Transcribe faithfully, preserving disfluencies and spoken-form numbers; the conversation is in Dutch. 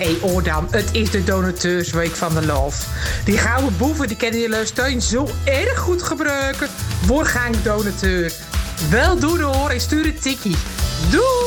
Hé, hey, Oordam, het is de donateursweek van de Love. Die gouden boeven die kennen jullie steun zo erg goed gebruiken. Word gang donateur. Wel doen hoor en stuur een tikkie. Doei!